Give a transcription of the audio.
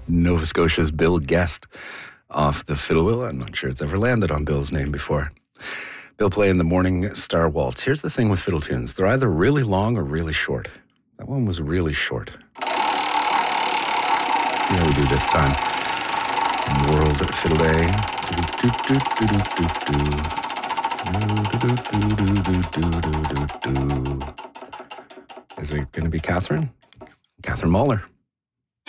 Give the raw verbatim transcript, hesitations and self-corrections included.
Nova Scotia's Bill Guest off the fiddle wheel. I'm not sure it's ever landed on Bill's name before. Bill playing the Morning Star Waltz. Here's the thing with fiddle tunes. They're either really long or really short. That one was really short. Let's see how we do this time. World Fiddle Day. Is it going to be Catherine? Catherine Mahler.